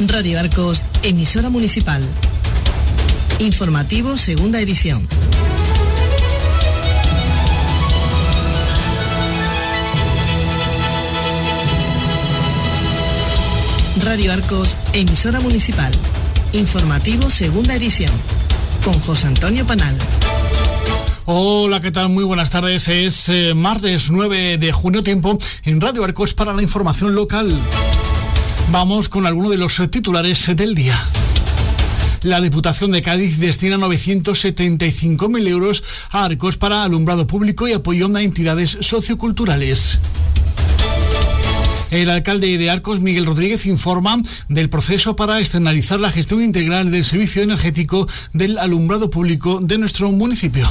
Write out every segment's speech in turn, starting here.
Radio Arcos, emisora municipal. Informativo, segunda edición. Radio Arcos, emisora municipal. Informativo, segunda edición. Con José Antonio Panal. Hola, ¿qué tal? Muy buenas tardes. Es martes 9 de junio, tiempo en Radio Arcos para la información local. Vamos con algunos de los titulares del día. La Diputación de Cádiz destina 975.000 euros a Arcos para alumbrado público y apoyo a entidades socioculturales. El alcalde de Arcos, Miguel Rodríguez, informa del proceso para externalizar la gestión integral del servicio energético del alumbrado público de nuestro municipio.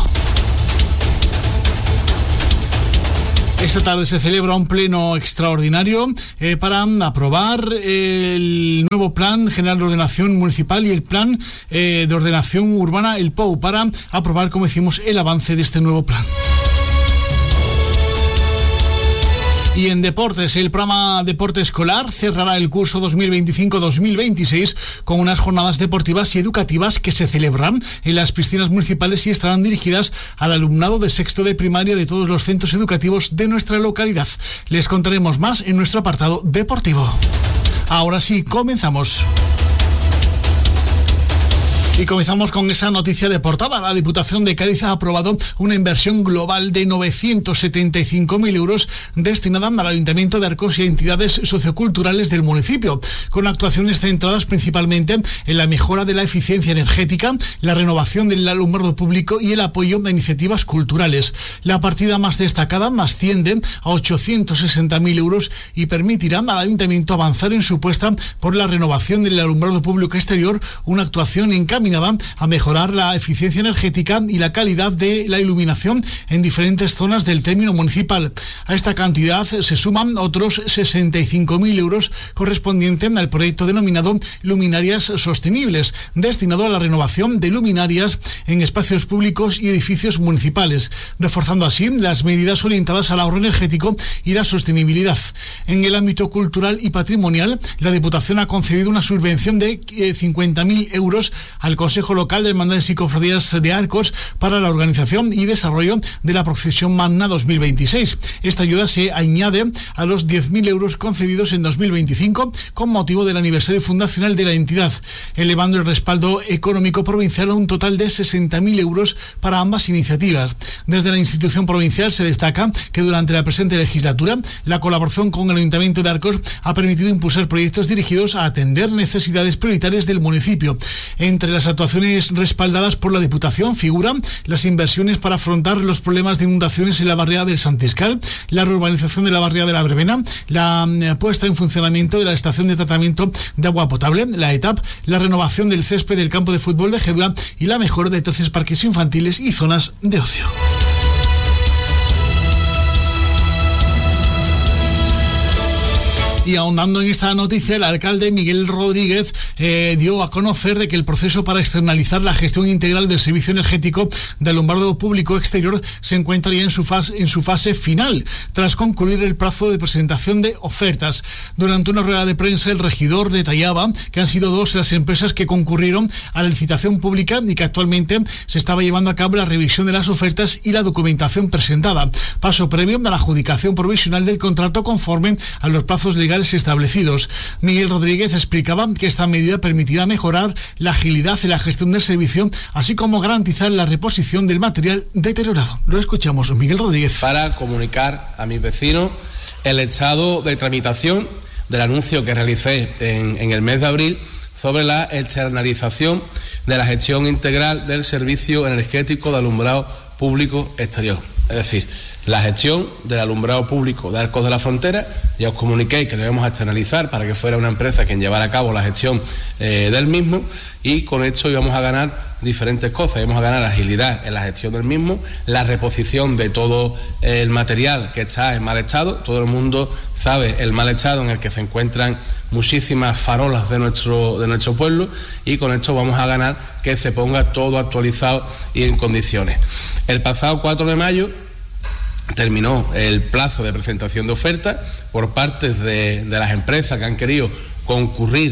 Esta tarde se celebra un pleno extraordinario para aprobar el nuevo Plan General de Ordenación Municipal y el Plan de Ordenación Urbana, el POU, para aprobar, como decimos, el avance de este nuevo plan. Y en deportes, el programa Deporte Escolar cerrará el curso 2025-2026 con unas jornadas deportivas y educativas que se celebrarán en las piscinas municipales y estarán dirigidas al alumnado de sexto de primaria de todos los centros educativos de nuestra localidad. Les contaremos más en nuestro apartado deportivo. Ahora sí, comenzamos. Y comenzamos con esa noticia de portada. La Diputación de Cádiz ha aprobado una inversión global de 975.000 euros destinada al Ayuntamiento de Arcos y a entidades socioculturales del municipio, con actuaciones centradas principalmente en la mejora de la eficiencia energética, la renovación del alumbrado público y el apoyo a iniciativas culturales. La partida más destacada asciende a 860.000 euros y permitirá al Ayuntamiento avanzar en su apuesta por la renovación del alumbrado público exterior, una actuación encaminada a mejorar la eficiencia energética y la calidad de la iluminación en diferentes zonas del término municipal. A esta cantidad se suman otros 65.000 euros correspondientes al proyecto denominado Luminarias Sostenibles, destinado a la renovación de luminarias en espacios públicos y edificios municipales, reforzando así las medidas orientadas al ahorro energético y la sostenibilidad. En el ámbito cultural y patrimonial, la Diputación ha concedido una subvención de 50.000 euros al Consejo Local de Hermandades y Cofradías de Arcos para la organización y desarrollo de la Procesión Magna 2026. Esta ayuda se añade a los 10.000 euros concedidos en 2025 con motivo del aniversario fundacional de la entidad, elevando el respaldo económico provincial a un total de 60.000 euros para ambas iniciativas. Desde la institución provincial se destaca que durante la presente legislatura la colaboración con el Ayuntamiento de Arcos ha permitido impulsar proyectos dirigidos a atender necesidades prioritarias del municipio. Entre las actuaciones respaldadas por la Diputación figuran las inversiones para afrontar los problemas de inundaciones en la barriada del Santiscal, la reurbanización de la barriada de la Verbena, la puesta en funcionamiento de la estación de tratamiento de agua potable, la ETAP, la renovación del césped del campo de fútbol de Gédula y la mejora de 13 parques infantiles y zonas de ocio. Y ahondando en esta noticia, el alcalde Miguel Rodríguez dio a conocer de que el proceso para externalizar la gestión integral del servicio energético de alumbrado público exterior se encuentra ya en su fase final, tras concluir el plazo de presentación de ofertas. Durante una rueda de prensa, el regidor detallaba que han sido 2 las empresas que concurrieron a la licitación pública y que actualmente se estaba llevando a cabo la revisión de las ofertas y la documentación presentada, paso previo a la adjudicación provisional del contrato conforme a los plazos legales establecidos. Miguel Rodríguez explicaba que esta medida permitirá mejorar la agilidad en la gestión del servicio, así como garantizar la reposición del material deteriorado. Lo escuchamos, Miguel Rodríguez. Para comunicar a mis vecinos el estado de tramitación del anuncio que realicé en el mes de abril sobre la externalización de la gestión integral del servicio energético de alumbrado público exterior. Es decir, la gestión del alumbrado público de Arcos de la Frontera. Ya os comuniqué que lo íbamos a externalizar para que fuera una empresa quien llevara a cabo la gestión del mismo, y con esto íbamos a ganar diferentes cosas. Íbamos a ganar agilidad en la gestión del mismo, la reposición de todo el material que está en mal estado. Todo el mundo sabe el mal estado en el que se encuentran muchísimas farolas de nuestro pueblo, y con esto vamos a ganar que se ponga todo actualizado y en condiciones. El pasado 4 de mayo terminó el plazo de presentación de ofertas por parte de las empresas que han querido concurrir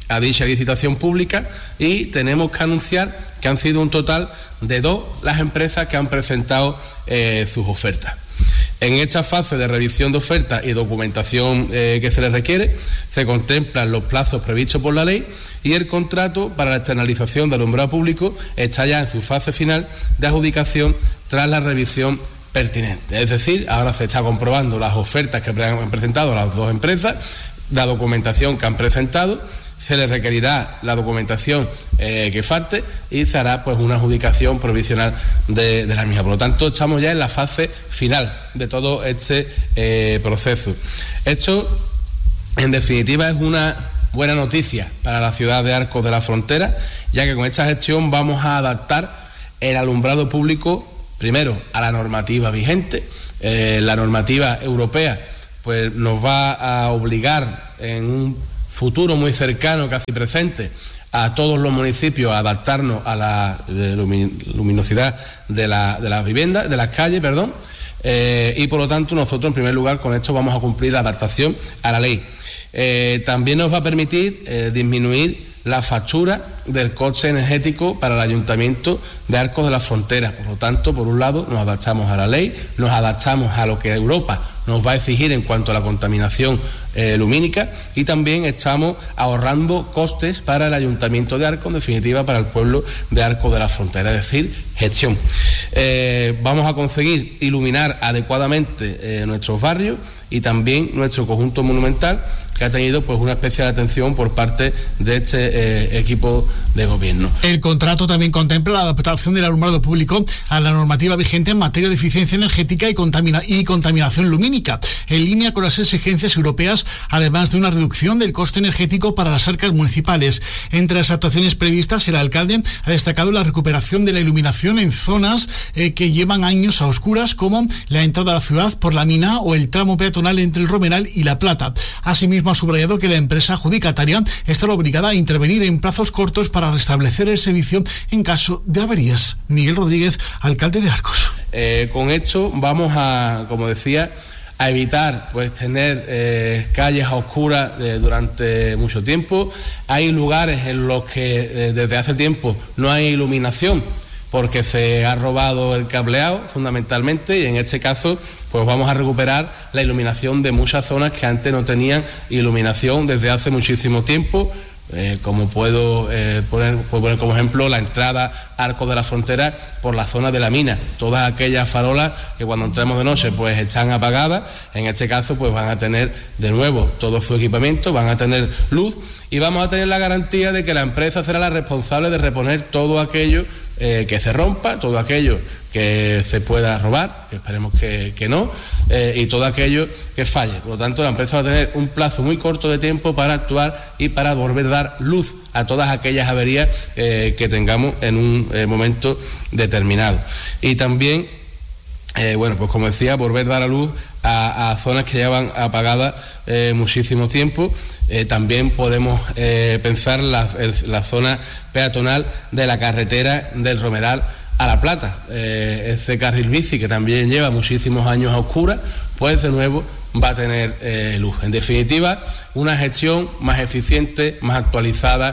a dicha licitación pública y tenemos que anunciar que han sido un total de 2 las empresas que han presentado sus ofertas. En esta fase de revisión de ofertas y documentación que se les requiere, se contemplan los plazos previstos por la ley y el contrato para la externalización del alumbrado público está ya en su fase final de adjudicación tras la revisión pertinente. Es decir, ahora se está comprobando las ofertas que han presentado las 2 empresas, la documentación que han presentado, se les requerirá la documentación que falte y se hará pues una adjudicación provisional de la misma. Por lo tanto, estamos ya en la fase final de todo este proceso. Esto, en definitiva, es una buena noticia para la ciudad de Arcos de la Frontera, ya que con esta gestión vamos a adaptar el alumbrado público, primero, a la normativa vigente. La normativa europea pues nos va a obligar en un futuro muy cercano, casi presente, a todos los municipios a adaptarnos a la luminosidad de las viviendas, de las calles, y por lo tanto nosotros en primer lugar con esto vamos a cumplir la adaptación a la ley. También nos va a permitir disminuir la factura del coste energético para el Ayuntamiento de Arcos de la Frontera. Por lo tanto, por un lado, nos adaptamos a la ley, nos adaptamos a lo que Europa nos va a exigir en cuanto a la contaminación lumínica y también estamos ahorrando costes para el Ayuntamiento de Arcos, en definitiva para el pueblo de Arcos de la Frontera, es decir, gestión. Vamos a conseguir iluminar adecuadamente nuestros barrios y también nuestro conjunto monumental, que ha tenido pues una especial atención por parte de este equipo de gobierno. El contrato también contempla la adaptación del alumbrado público a la normativa vigente en materia de eficiencia energética y contaminación lumínica, en línea con las exigencias europeas, además de una reducción del coste energético para las arcas municipales. Entre las actuaciones previstas, el alcalde ha destacado la recuperación de la iluminación en zonas que llevan años a oscuras, como la entrada a la ciudad por la mina o el tramo peatonal entre el Romeral y La Plata. Asimismo, ha subrayado que la empresa adjudicataria estará obligada a intervenir en plazos cortos para restablecer el servicio en caso de averías. Miguel Rodríguez, alcalde de Arcos. Con esto vamos a, como decía, a evitar pues tener calles a oscuras durante mucho tiempo. Hay lugares en los que desde hace tiempo no hay iluminación porque se ha robado el cableado fundamentalmente, y en este caso pues vamos a recuperar la iluminación de muchas zonas que antes no tenían iluminación desde hace muchísimo tiempo. Como puedo poner como ejemplo la entrada a Arcos de la Frontera por la zona de la mina. Todas aquellas farolas que cuando entremos de noche pues están apagadas, en este caso pues van a tener de nuevo todo su equipamiento, van a tener luz y vamos a tener la garantía de que la empresa será la responsable de reponer todo aquello que se rompa, todo aquello que se pueda robar, que esperemos que no, y todo aquello que falle. Por lo tanto, la empresa va a tener un plazo muy corto de tiempo para actuar y para volver a dar luz a todas aquellas averías que tengamos en un momento determinado. Y también, pues como decía, volver a dar a luz a zonas que llevan apagadas muchísimo tiempo. También podemos pensar la zona peatonal de la carretera del Romeral a La Plata. Ese carril bici que también lleva muchísimos años a oscuras, pues de nuevo va a tener luz. En definitiva, una gestión más eficiente, más actualizada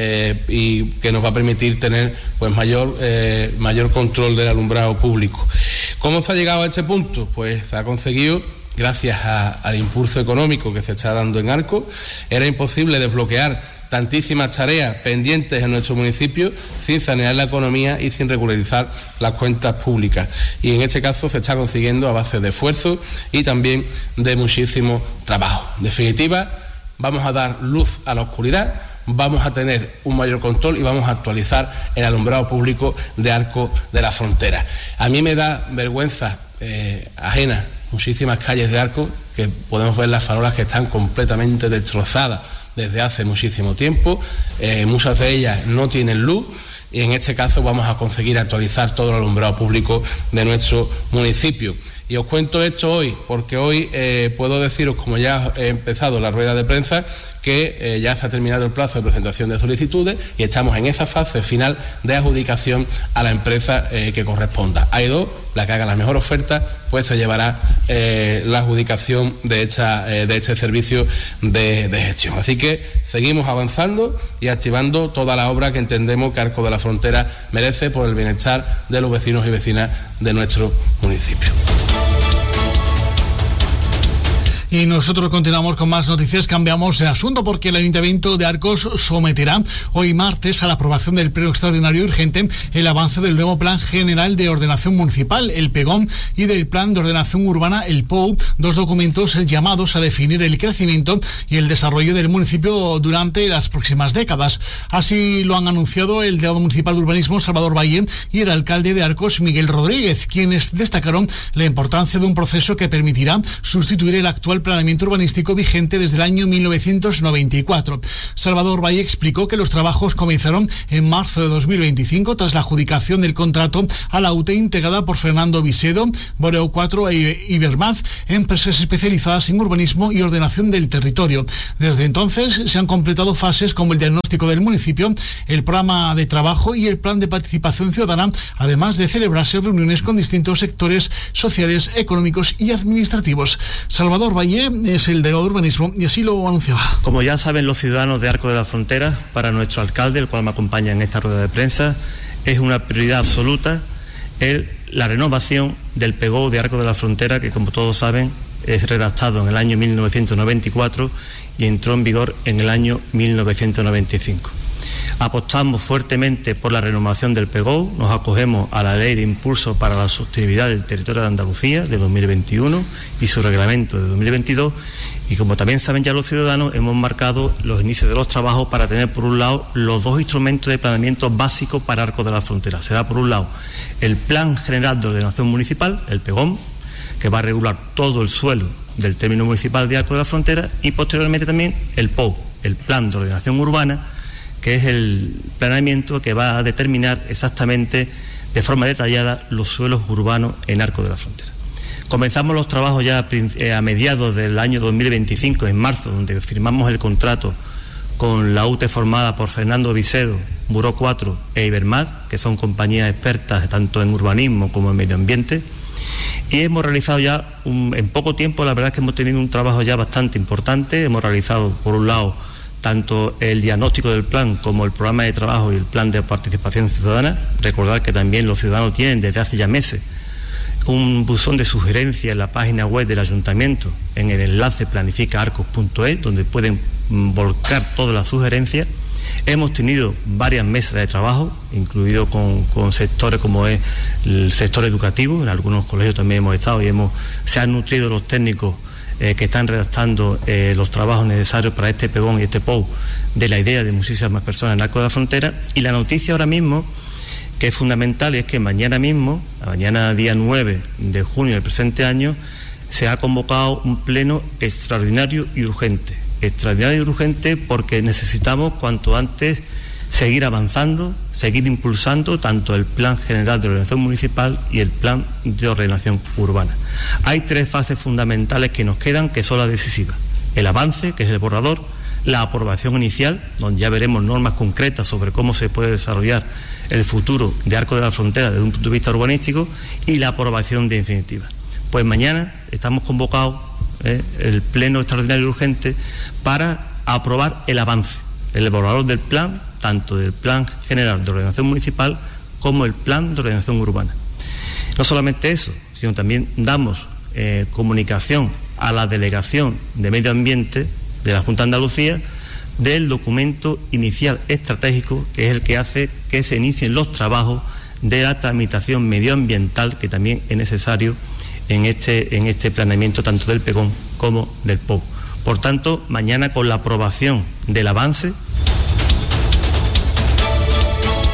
y que nos va a permitir tener pues mayor control del alumbrado público. ¿Cómo se ha llegado a este punto? Pues se ha conseguido gracias al impulso económico que se está dando en Arcos. Era imposible desbloquear tantísimas tareas pendientes en nuestro municipio sin sanear la economía y sin regularizar las cuentas públicas. Y en este caso se está consiguiendo a base de esfuerzo y también de muchísimo trabajo. En definitiva, vamos a dar luz a la oscuridad, vamos a tener un mayor control y vamos a actualizar el alumbrado público de Arcos de la Frontera. A mí me da vergüenza ajena muchísimas calles de Arcos, que podemos ver las farolas que están completamente destrozadas desde hace muchísimo tiempo. Muchas de ellas no tienen luz y en este caso vamos a conseguir actualizar todo el alumbrado público de nuestro municipio. Y os cuento esto hoy, porque hoy puedo deciros, como ya he empezado la rueda de prensa, que ya se ha terminado el plazo de presentación de solicitudes y estamos en esa fase final de adjudicación a la empresa que corresponda. Hay dos, la que haga la mejor oferta, pues se llevará la adjudicación de este servicio de gestión. Así que seguimos avanzando y activando toda la obra que entendemos que Arcos de la Frontera merece por el bienestar de los vecinos y vecinas de nuestro municipio. Y nosotros continuamos con más noticias. Cambiamos de asunto porque el Ayuntamiento de Arcos someterá hoy martes a la aprobación del Pleno Extraordinario Urgente el avance del nuevo Plan General de Ordenación Municipal, el PEGOM, y del Plan de Ordenación Urbana, el POU, dos documentos llamados a definir el crecimiento y el desarrollo del municipio durante las próximas décadas. Así lo han anunciado el delegado municipal de Urbanismo, Salvador Valle, y el alcalde de Arcos, Miguel Rodríguez, quienes destacaron la importancia de un proceso que permitirá sustituir el actual planeamiento urbanístico vigente desde el año 1994. Salvador Valle explicó que los trabajos comenzaron en marzo de 2025 tras la adjudicación del contrato a la UTE integrada por Fernando Visedo, Boreo 4 e Ibermaz, empresas especializadas en urbanismo y ordenación del territorio. Desde entonces se han completado fases como el diagnóstico del municipio, el programa de trabajo y el plan de participación ciudadana, además de celebrarse reuniones con distintos sectores sociales, económicos y administrativos. Salvador Valle es el delegado de urbanismo y así lo anunciaba. Como ya saben los ciudadanos de Arcos de la Frontera, para nuestro alcalde, el cual me acompaña en esta rueda de prensa, es una prioridad absoluta la renovación del PEGO de Arcos de la Frontera, que como todos saben es redactado en el año 1994 y entró en vigor en el año 1995. Apostamos fuertemente por la renovación del PEGO, nos acogemos a la Ley de Impulso para la Sostenibilidad del Territorio de Andalucía de 2021 y su reglamento de 2022, y como también saben ya los ciudadanos, hemos marcado los inicios de los trabajos para tener por un lado los dos instrumentos de planeamiento básicos para Arcos de la Frontera. Será por un lado el Plan General de Ordenación Municipal, el PEGOM, que va a regular todo el suelo del término municipal de Arcos de la Frontera, y posteriormente también el POU, el Plan de Ordenación Urbana, que es el planeamiento que va a determinar exactamente de forma detallada los suelos urbanos en Arcos de la Frontera. Comenzamos los trabajos ya a mediados del año 2025, en marzo, donde firmamos el contrato con la UTE formada por Fernando Visedo, Buró 4 e Ibermaz, que son compañías expertas tanto en urbanismo como en medio ambiente, y hemos realizado ya en poco tiempo, la verdad es que hemos tenido un trabajo ya bastante importante. Hemos realizado, por un lado, tanto el diagnóstico del plan como el programa de trabajo y el plan de participación ciudadana. Recordar que también los ciudadanos tienen desde hace ya meses un buzón de sugerencias en la página web del ayuntamiento, en el enlace planificaarcos.es, donde pueden volcar todas las sugerencias. Hemos tenido varias mesas de trabajo, incluido con sectores como es el sector educativo. En algunos colegios también hemos estado y se han nutrido los técnicos que están redactando los trabajos necesarios para este PEGOM y este POU de la idea de muchísimas personas en Arcos de la Frontera. Y la noticia ahora mismo, que es fundamental, es que mañana mismo, mañana día 9 de junio del presente año, se ha convocado un pleno extraordinario y urgente. Extraordinario y urgente porque necesitamos cuanto antes seguir avanzando, seguir impulsando tanto el Plan General de Ordenación Municipal y el Plan de Ordenación Urbana. Hay tres fases fundamentales que nos quedan, que son las decisivas: el avance, que es el borrador; la aprobación inicial, donde ya veremos normas concretas sobre cómo se puede desarrollar el futuro de Arcos de la Frontera desde un punto de vista urbanístico; y la aprobación definitiva. Pues mañana estamos convocados, el pleno extraordinario y urgente, para aprobar el avance, el borrador del plan, tanto del Plan General de Ordenación Municipal como el Plan de Ordenación Urbana. No solamente eso, sino también damos comunicación a la Delegación de Medio Ambiente de la Junta de Andalucía del documento inicial estratégico, que es el que hace que se inicien los trabajos de la tramitación medioambiental, que también es necesario en este planeamiento tanto del PEGOM como del POU. Por tanto, mañana, con la aprobación del avance.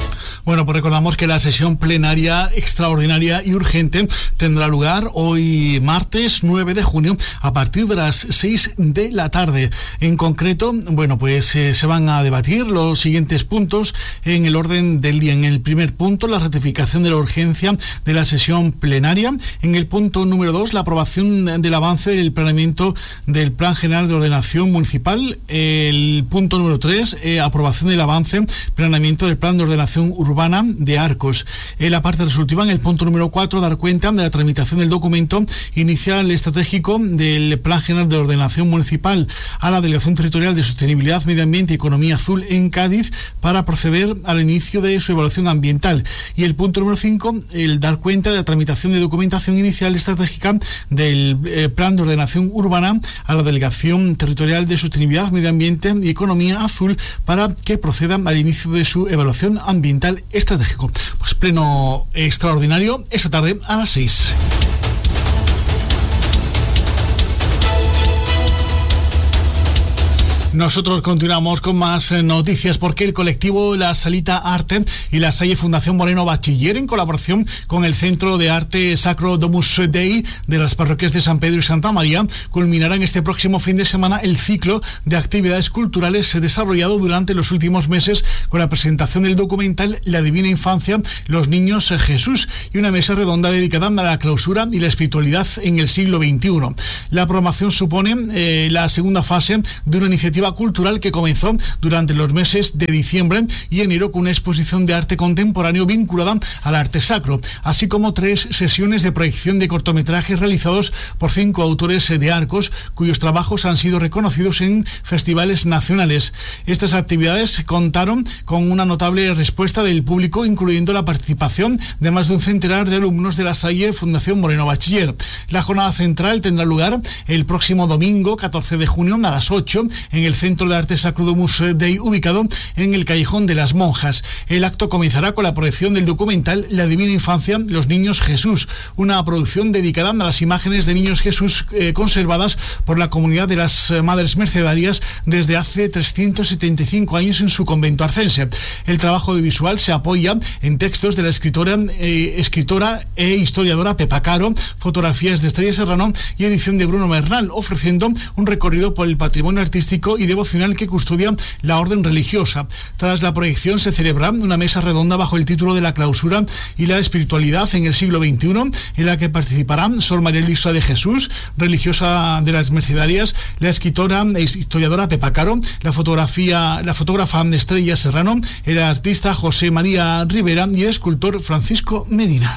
Bueno, pues recordamos que la sesión plenaria extraordinaria y urgente tendrá lugar hoy martes 9 de junio a partir de las 6 de la tarde. En concreto, bueno, pues se van a debatir los siguientes puntos en el orden del día. En el primer punto, la ratificación de la urgencia de la sesión plenaria. En el punto número 2, la aprobación del avance del planeamiento del Plan General de Ordenación Municipal. El punto número 3, aprobación del avance, planeamiento del Plan de Ordenación Urbana de Arcos. En la parte resolutiva, en el punto número 4, dar cuenta de la tramitación del documento inicial estratégico del Plan General de Ordenación Municipal a la Delegación Territorial de Sostenibilidad, Medio Ambiente y Economía Azul en Cádiz para proceder al inicio de su evaluación ambiental. Y el punto número 5, el dar cuenta de la tramitación de documentación inicial estratégica del Plan de Ordenación Urbana a la Delegación Territorial de Sostenibilidad, Medio Ambiente y Economía Azul para que procedan al inicio de su evaluación ambiental estratégico. Pues pleno extraordinario esta tarde a las 6. Nosotros continuamos con más noticias porque el colectivo La Salita Arte y la Salle Fundación Moreno Bachiller, en colaboración con el Centro de Arte Sacro Domus Dei de las parroquias de San Pedro y Santa María, culminarán este próximo fin de semana el ciclo de actividades culturales desarrollado durante los últimos meses con la presentación del documental La Divina Infancia, los niños Jesús, y una mesa redonda dedicada a la clausura y la espiritualidad en el siglo XXI. La programación supone la segunda fase de una iniciativa cultural que comenzó durante los meses de diciembre y enero con una exposición de arte contemporáneo vinculada al arte sacro, así como 3 sesiones de proyección de cortometrajes realizados por 5 autores de Arcos, cuyos trabajos han sido reconocidos en festivales nacionales. Estas actividades contaron con una notable respuesta del público, incluyendo la participación de más de un centenar de alumnos de la Salle Fundación Moreno Bachiller. La jornada central tendrá lugar el próximo domingo 14 de junio a las 8 en el Centro de Arte Sacro Domus Dei, ubicado en el Callejón de las Monjas. El acto comenzará con la proyección del documental La Divina Infancia, los niños Jesús, una producción dedicada a las imágenes de niños Jesús conservadas por la comunidad de las Madres Mercedarias desde hace 375 años en su convento arcense. El trabajo audiovisual se apoya en textos de la escritora e historiadora Pepa Caro, fotografías de Estrella Serrano y edición de Bruno Bernal, ofreciendo un recorrido por el patrimonio artístico y devocional que custodia la orden religiosa. Tras la proyección se celebra una mesa redonda bajo el título de La clausura y la espiritualidad en el siglo XXI, en la que participarán Sor María Luisa de Jesús, religiosa de las Mercedarias, la escritora e historiadora Pepa Caro, la fotógrafa Estrella Serrano, el artista José María Rivera y el escultor Francisco Medina.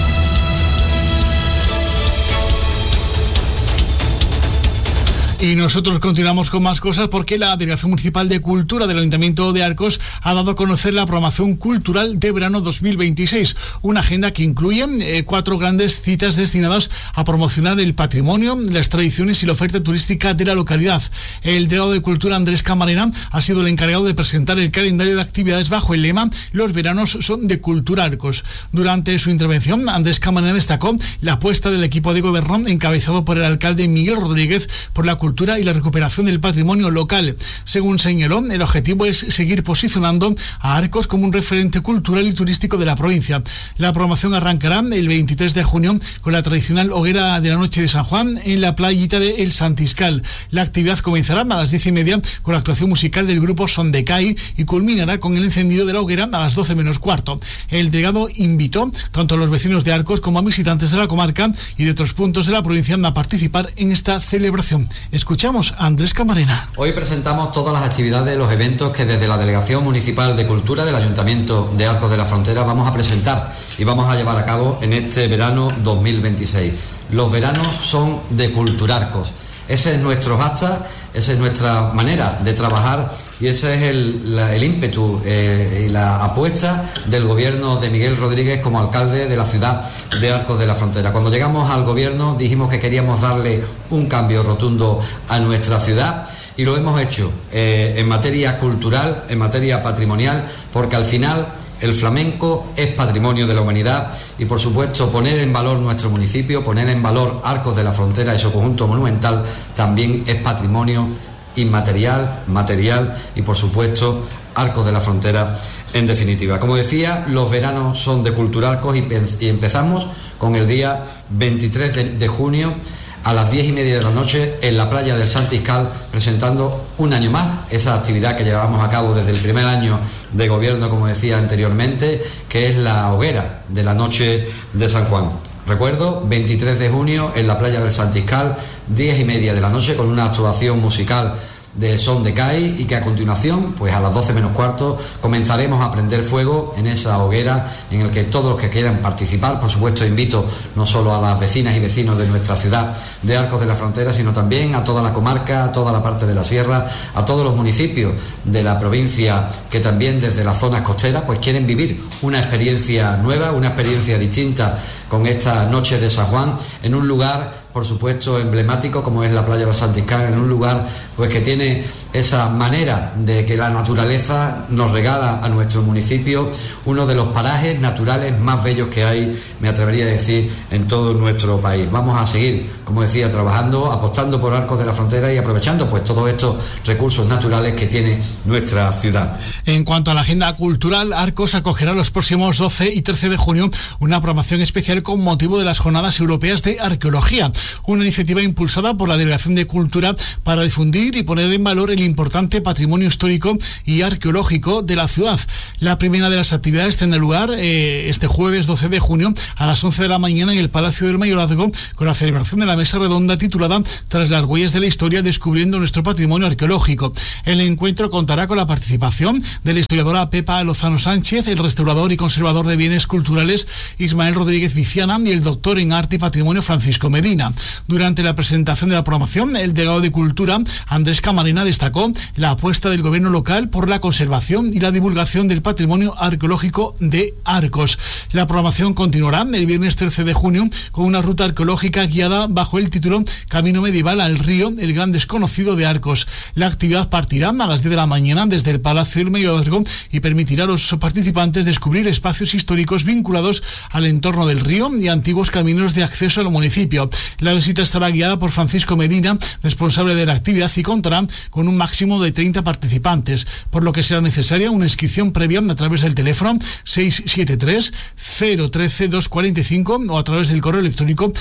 Y nosotros continuamos con más cosas porque la Delegación Municipal de Cultura del Ayuntamiento de Arcos ha dado a conocer la programación cultural de verano 2026, una agenda que incluye 4 grandes citas destinadas a promocionar el patrimonio, las tradiciones y la oferta turística de la localidad. El delegado de Cultura, Andrés Camarena, ha sido el encargado de presentar el calendario de actividades bajo el lema Los veranos son de Cultura Arcos. Durante su intervención, Andrés Camarena destacó la apuesta del equipo de gobierno encabezado por el alcalde Miguel Rodríguez por la cultura y la recuperación del patrimonio local. Según señaló, el objetivo es seguir posicionando a Arcos como un referente cultural y turístico de la provincia. La programación arrancará el 23 de junio con la tradicional hoguera de la noche de San Juan en la playita de El Santiscal. La actividad comenzará a las 10:30 con la actuación musical del grupo Son de Cai y culminará con el encendido de la hoguera a las 12 menos cuarto. El delegado invitó tanto a los vecinos de Arcos como a visitantes de la comarca y de otros puntos de la provincia a participar en esta celebración. Escuchamos a Andrés Camarena. Hoy presentamos todas las actividades, los eventos que desde la Delegación Municipal de Cultura del Ayuntamiento de Arcos de la Frontera vamos a presentar y vamos a llevar a cabo en este verano 2026. Los veranos son de Cultura Arcos. Ese es nuestro hashtag, esa es nuestra manera de trabajar y ese es el ímpetu y la apuesta del gobierno de Miguel Rodríguez como alcalde de la ciudad de Arcos de la Frontera. Cuando llegamos al gobierno dijimos que queríamos darle un cambio rotundo a nuestra ciudad y lo hemos hecho en materia cultural, en materia patrimonial, porque al final el flamenco es patrimonio de la humanidad y, por supuesto, poner en valor nuestro municipio, poner en valor Arcos de la Frontera y su conjunto monumental también es patrimonio inmaterial, material y, por supuesto, Arcos de la Frontera en definitiva. Como decía, los veranos son de Cultura Arcos y empezamos con el día 23 de junio a las 10:30 de la noche en la playa del Santiscal, presentando un año más esa actividad que llevamos a cabo desde el primer año de gobierno, como decía anteriormente, que es la hoguera de la noche de San Juan. Recuerdo, 23 de junio en la playa del Santiscal, 10:30 de la noche, con una actuación musical de son de CAI, y que a continuación, pues a las 12 menos cuarto, comenzaremos a prender fuego en esa hoguera, en el que todos los que quieran participar, por supuesto invito no solo a las vecinas y vecinos de nuestra ciudad de Arcos de la Frontera, sino también a toda la comarca, a toda la parte de la sierra, a todos los municipios de la provincia que también desde las zonas costeras pues quieren vivir una experiencia nueva, una experiencia distinta con esta noche de San Juan, en un lugar por supuesto emblemático como es la playa del Santiscal, en un lugar pues que tiene esa manera de que la naturaleza nos regala a nuestro municipio uno de los parajes naturales más bellos que hay, me atrevería a decir, en todo nuestro país. Vamos a seguir, como decía, trabajando, apostando por Arcos de la Frontera y aprovechando pues todos estos recursos naturales que tiene nuestra ciudad. En cuanto a la agenda cultural, Arcos acogerá los próximos 12 y 13 de junio una programación especial con motivo de las Jornadas Europeas de Arqueología, una iniciativa impulsada por la Delegación de Cultura para difundir y poner en valor el importante patrimonio histórico y arqueológico de la ciudad. La primera de las actividades tendrá lugar este jueves 12 de junio a las 11 de la mañana en el Palacio del Mayorazgo, con la celebración de la mesa redonda titulada Tras las huellas de la historia, descubriendo nuestro patrimonio arqueológico. El encuentro contará con la participación de la historiadora Pepa Lozano Sánchez, el restaurador y conservador de bienes culturales Ismael Rodríguez Viciana y el doctor en arte y patrimonio Francisco Medina. Durante la presentación de la programación, el delegado de Cultura, Andrés Camarena, destacó la apuesta del gobierno local por la conservación y la divulgación del patrimonio arqueológico de Arcos. La programación continuará el viernes 13 de junio con una ruta arqueológica guiada bajo el título Camino Medieval al Río, el gran desconocido de Arcos. La actividad partirá a las 10 de la mañana desde el Palacio del Mayorazgo y permitirá a los participantes descubrir espacios históricos vinculados al entorno del río y antiguos caminos de acceso al municipio. La visita estará guiada por Francisco Medina, responsable de la actividad, y contará con un máximo de 30 participantes, por lo que será necesaria una inscripción previa a través del teléfono 673-013-245 o a través del correo electrónico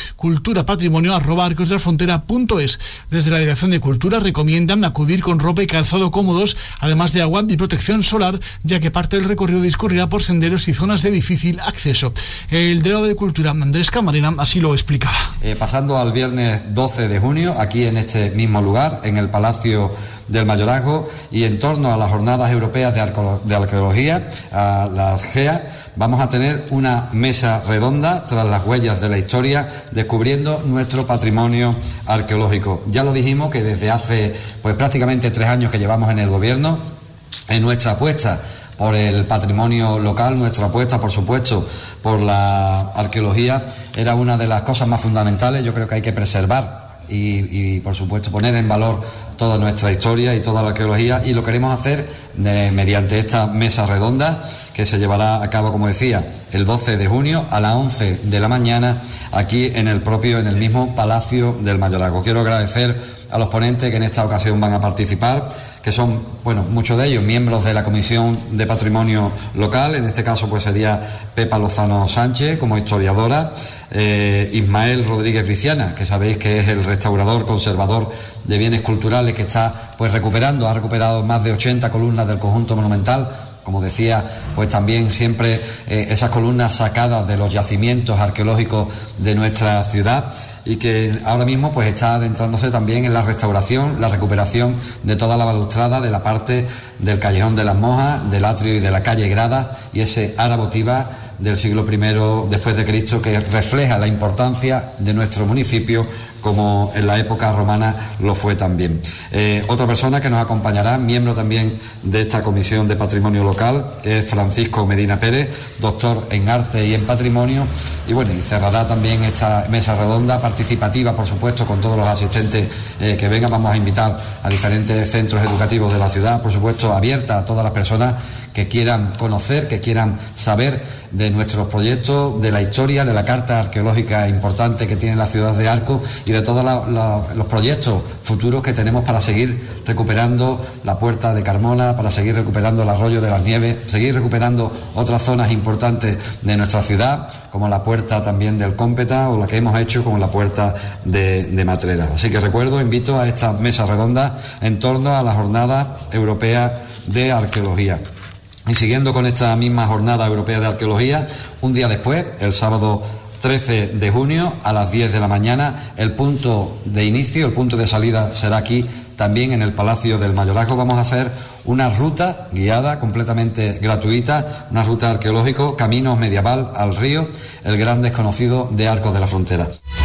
culturapatrimonio@arcosdelafrontera.es. Desde la Dirección de Cultura recomiendan acudir con ropa y calzado cómodos, además de agua y protección solar, ya que parte del recorrido discurrirá por senderos y zonas de difícil acceso. El delegado de Cultura, Andrés Camarena, así lo explicaba. Pasando al viernes 12 de junio, aquí en este mismo lugar, en el Palacio del Mayorazgo, y en torno a las Jornadas Europeas de Arqueología, a las GEA, vamos a tener una mesa redonda tras las huellas de la historia, descubriendo nuestro patrimonio arqueológico. Ya lo dijimos que desde hace pues prácticamente 3 años que llevamos en el gobierno, en nuestra apuesta por el patrimonio local, nuestra apuesta, por supuesto, por la arqueología, era una de las cosas más fundamentales. Yo creo que hay que preservar y por supuesto, poner en valor toda nuestra historia y toda la arqueología, y lo queremos hacer mediante esta mesa redonda que se llevará a cabo, como decía, el 12 de junio a las 11 de la mañana aquí en el mismo Palacio del Mayorazgo. Quiero agradecer a los ponentes que en esta ocasión van a participar, que son, bueno, muchos de ellos miembros de la Comisión de Patrimonio Local. En este caso pues sería Pepa Lozano Sánchez como historiadora, Ismael Rodríguez Viciana, que sabéis que es el restaurador, conservador de bienes culturales, que está pues ha recuperado más de 80 columnas del conjunto monumental. Como decía, pues también siempre esas columnas sacadas de los yacimientos arqueológicos de nuestra ciudad, y que ahora mismo pues está adentrándose también en la restauración, la recuperación de toda la balustrada de la parte del Callejón de las Mojas, del atrio y de la calle Gradas, y ese ara votiva del siglo I después de Cristo, que refleja la importancia de nuestro municipio como en la época romana lo fue también. Otra persona que nos acompañará, miembro también de esta Comisión de Patrimonio Local, que es Francisco Medina Pérez, doctor en Arte y en Patrimonio, y bueno, y cerrará también esta mesa redonda participativa, por supuesto, con todos los asistentes que vengan. Vamos a invitar a diferentes centros educativos de la ciudad, por supuesto, abierta a todas las personas que quieran conocer, que quieran saber de nuestros proyectos, de la historia, de la carta arqueológica importante que tiene la ciudad de Arcos, y y de todos los proyectos futuros que tenemos para seguir recuperando la Puerta de Carmona, para seguir recuperando el Arroyo de las Nieves, seguir recuperando otras zonas importantes de nuestra ciudad, como la Puerta también del Cómpeta o la que hemos hecho como la Puerta de Matrera. Así que invito a esta mesa redonda en torno a la Jornada Europea de Arqueología. Y siguiendo con esta misma Jornada Europea de Arqueología, un día después, el sábado 13 de junio a las 10 de la mañana, el punto de inicio, el punto de salida será aquí también en el Palacio del Mayorazgo. Vamos a hacer una ruta guiada completamente gratuita, una ruta arqueológica, Camino Medieval al Río, el gran desconocido de Arcos de la Frontera.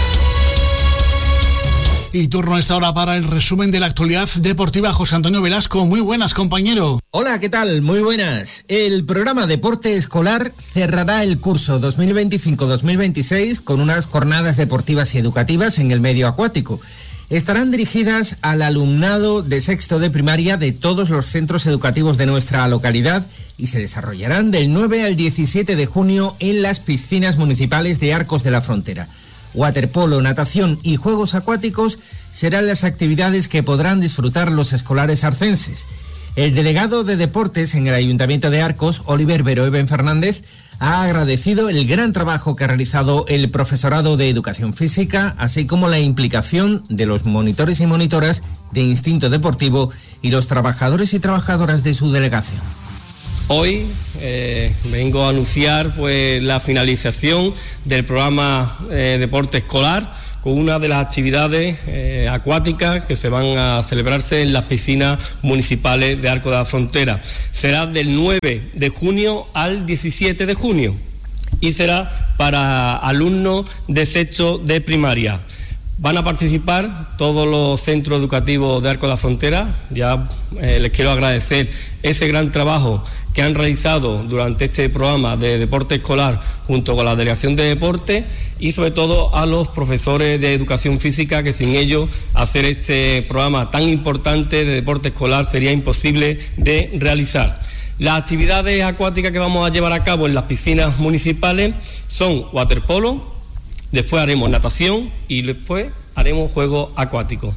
Y turno a esta hora para el resumen de la actualidad deportiva. José Antonio Velasco, muy buenas, compañero. Hola, ¿qué tal? Muy buenas. El programa Deporte Escolar cerrará el curso 2025-2026 con unas jornadas deportivas y educativas en el medio acuático. Estarán dirigidas al alumnado de sexto de primaria de todos los centros educativos de nuestra localidad y se desarrollarán del 9 al 17 de junio en las piscinas municipales de Arcos de la Frontera. Waterpolo, natación y juegos acuáticos serán las actividades que podrán disfrutar los escolares arcenses. El delegado de Deportes en el Ayuntamiento de Arcos, Oliver Beroeben Fernández, ha agradecido el gran trabajo que ha realizado el profesorado de Educación Física, así como la implicación de los monitores y monitoras de Instinto Deportivo y los trabajadores y trabajadoras de su delegación. Hoy vengo a anunciar la finalización del programa Deporte Escolar con una de las actividades acuáticas que se van a celebrarse en las piscinas municipales de Arcos de la Frontera. Será del 9 de junio al 17 de junio y será para alumnos de sexto de primaria. Van a participar todos los centros educativos de Arcos de la Frontera. Ya les quiero agradecer ese gran trabajo que han realizado durante este programa de deporte escolar junto con la Delegación de Deporte y sobre todo a los profesores de Educación Física, que sin ellos hacer este programa tan importante de deporte escolar sería imposible de realizar. Las actividades acuáticas que vamos a llevar a cabo en las piscinas municipales son waterpolo, después haremos natación y después haremos juegos acuáticos.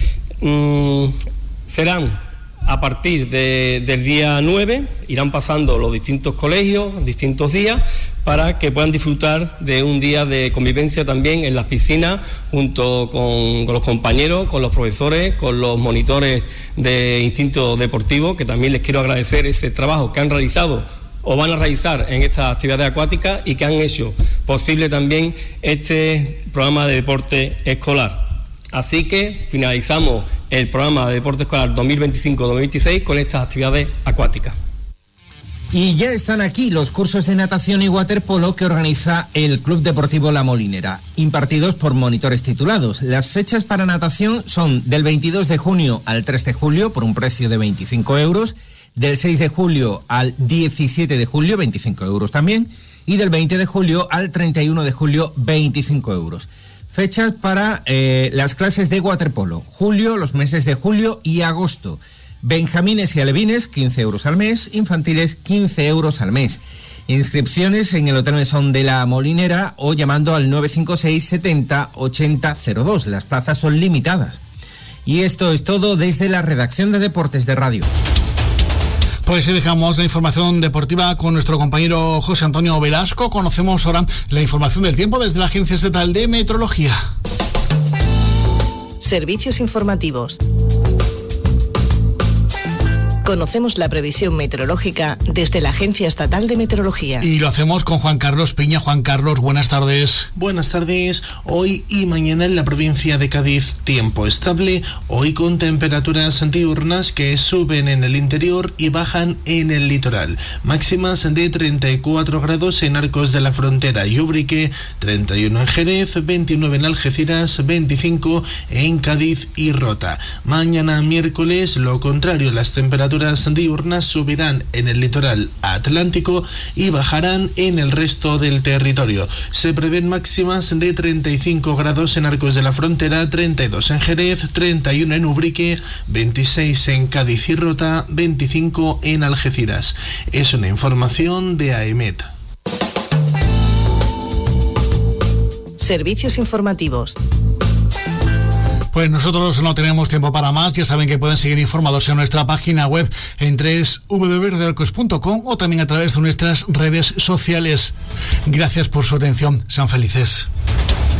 Serán a partir del día 9, irán pasando los distintos colegios, distintos días, para que puedan disfrutar de un día de convivencia también en las piscinas, junto con los compañeros, con los profesores, con los monitores de Instinto Deportivo, que también les quiero agradecer ese trabajo que han realizado o van a realizar en estas actividades acuáticas y que han hecho posible también este programa de deporte escolar. Así que finalizamos el programa de deporte escolar 2025-2026 con estas actividades acuáticas. Y ya están aquí los cursos de natación y waterpolo que organiza el Club Deportivo La Molinera, impartidos por monitores titulados. Las fechas para natación son del 22 de junio al 3 de julio por un precio de 25 euros, del 6 de julio al 17 de julio, 25 euros también, y del 20 de julio al 31 de julio, 25 euros. Fechas para las clases de waterpolo: julio, los meses de julio y agosto. Benjamines y alevines, 15 euros al mes, infantiles, 15 euros al mes. Inscripciones en el Hotel Mesón de La Molinera o llamando al 956 70 80 02. Las plazas son limitadas. Y esto es todo desde la redacción de Deportes de Radio. Pues dejamos la información deportiva con nuestro compañero José Antonio Velasco. Conocemos ahora la información del tiempo desde la Agencia Estatal de Meteorología. Servicios informativos. Conocemos la previsión meteorológica desde la Agencia Estatal de Meteorología. Y lo hacemos con Juan Carlos Piña. Juan Carlos, buenas tardes. Buenas tardes. Hoy y mañana en la provincia de Cádiz, tiempo estable. Hoy con temperaturas diurnas que suben en el interior y bajan en el litoral. Máximas de 34 grados en Arcos de la Frontera y Ubrique, 31 en Jerez, 29 en Algeciras, 25 en Cádiz y Rota. Mañana miércoles, lo contrario, las temperaturas diurnas subirán en el litoral atlántico y bajarán en el resto del territorio. Se prevén máximas de 35 grados en Arcos de la Frontera, 32 en Jerez, 31 en Ubrique, 26 en Cádiz y Rota, 25 en Algeciras. Es una información de AEMET. Servicios informativos. Pues nosotros no tenemos tiempo para más. Ya saben que pueden seguir informados en nuestra página web en www.arcos.com o también a través de nuestras redes sociales. Gracias por su atención. Sean felices.